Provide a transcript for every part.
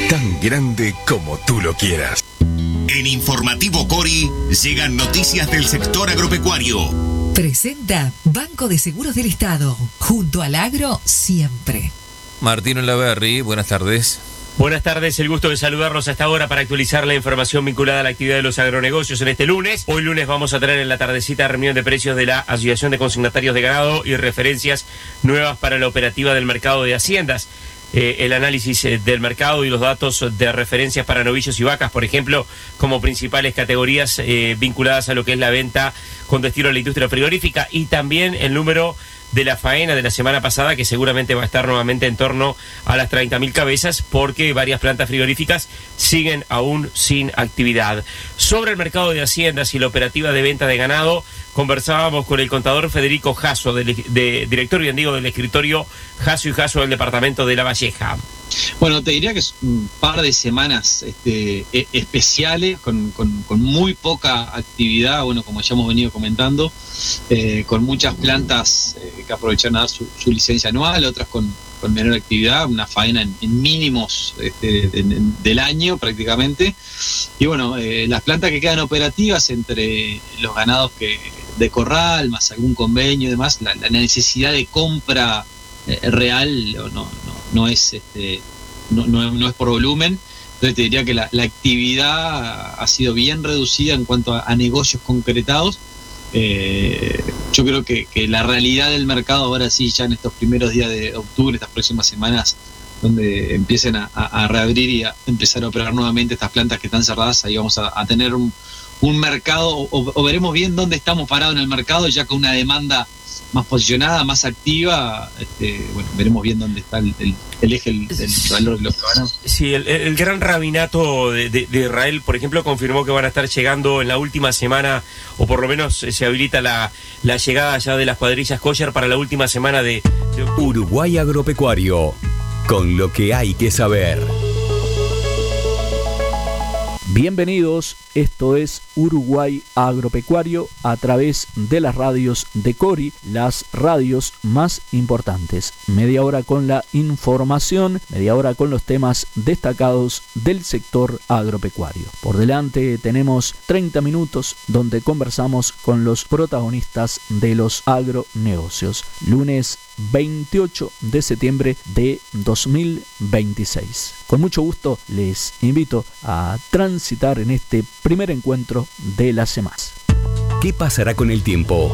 tan grande como tú lo quieras. En Informativo Cori llegan noticias del sector agropecuario. Presenta Banco de Seguros del Estado, junto al agro siempre. Martín Olaverri, buenas tardes. Buenas tardes, el gusto de saludarlos a esta hora para actualizar la información vinculada a la actividad de los agronegocios en este lunes. Hoy lunes vamos a tener en la tardecita reunión de precios de la Asociación de Consignatarios de Ganado y referencias nuevas para la operativa del mercado de haciendas. El análisis del mercado y los datos de referencias para novillos y vacas, por ejemplo, como principales categorías vinculadas a lo que es la venta con destino a la industria frigorífica, y también el número de la faena de la semana pasada, que seguramente va a estar nuevamente en torno a las 30.000 cabezas, porque varias plantas frigoríficas siguen aún sin actividad. Sobre el mercado de haciendas y la operativa de venta de ganado, conversábamos con el contador Federico Jasso, director bien digo del escritorio Jasso y Jasso del departamento de La Valleja. Bueno, te diría que es un par de semanas especiales, con muy poca actividad, bueno, como ya hemos venido comentando, con muchas plantas que aprovecharon a dar su licencia anual, otras con menor actividad, una faena en mínimos del año prácticamente. Y bueno, las plantas que quedan operativas, entre los ganados de corral, más algún convenio y demás, la necesidad de compra real no es por volumen. Entonces te diría que la actividad ha sido bien reducida en cuanto a negocios concretados. Yo creo que la realidad del mercado ahora sí, ya en estos primeros días de octubre, estas próximas semanas, donde empiecen a reabrir y a empezar a operar nuevamente estas plantas que están cerradas, ahí vamos a tener un mercado, o veremos bien dónde estamos parados en el mercado, ya con una demanda más posicionada, más activa. Bueno, veremos bien dónde está el eje del valor de los ganados. Sí, el gran rabinato de Israel, por ejemplo, confirmó que van a estar llegando en la última semana, o por lo menos se habilita la llegada ya de las cuadrillas kosher para la última semana de Uruguay Agropecuario, con lo que hay que saber. Bienvenidos, esto es Uruguay Agropecuario a través de las radios de Cori, las radios más importantes. Media hora con la información, media hora con los temas destacados del sector agropecuario. Por delante tenemos 30 minutos donde conversamos con los protagonistas de los agronegocios. Lunes 28 de septiembre de 2026. Con mucho gusto les invito a transitar en este primer encuentro de la semana. ¿Qué pasará con el tiempo?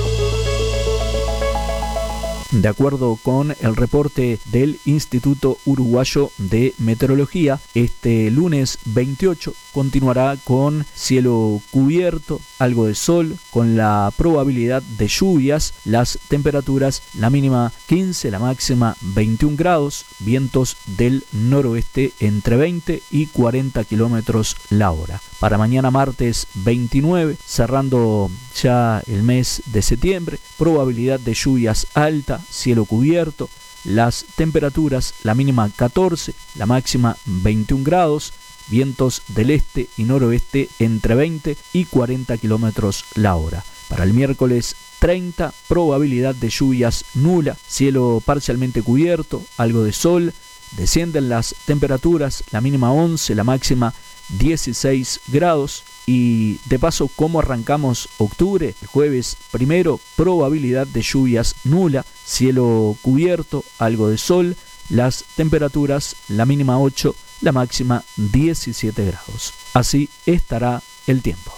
De acuerdo con el reporte del Instituto Uruguayo de Meteorología, este lunes 28 continuará con cielo cubierto, algo de sol, con la probabilidad de lluvias, las temperaturas, la mínima 15, la máxima 21 grados, vientos del noroeste entre 20 y 40 kilómetros la hora. Para mañana martes 29, cerrando ya el mes de septiembre, probabilidad de lluvias alta, cielo cubierto, las temperaturas, la mínima 14, la máxima 21 grados, vientos del este y noroeste entre 20 y 40 kilómetros la hora. Para el miércoles 30, probabilidad de lluvias nula, cielo parcialmente cubierto, algo de sol, descienden las temperaturas, la mínima 11, la máxima 16 grados. Y de paso, ¿cómo arrancamos octubre? El jueves primero, probabilidad de lluvias nula, cielo cubierto, algo de sol, las temperaturas, la mínima 8, la máxima 17 grados. Así estará el tiempo.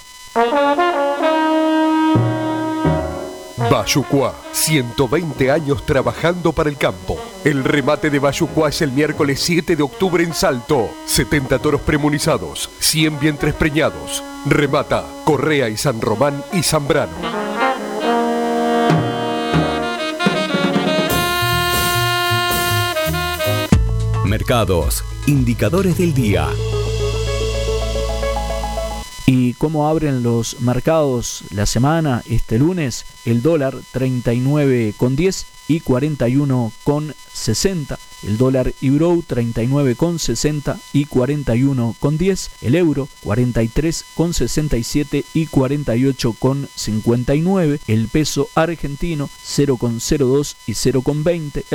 Bayucuá, 120 años trabajando para el campo. El remate de Bayucuá es el miércoles 7 de octubre en Salto. 70 toros premunizados, 100 vientres preñados. Remata Correa y San Román y Zambrano. Mercados, indicadores del día. ¿Y cómo abren los mercados la semana este lunes? El dólar 39,10 y 41,60. El dólar euro 39,60 y 41,10. El euro 43,67 y 48,59. El peso argentino 0,02 y 0,20.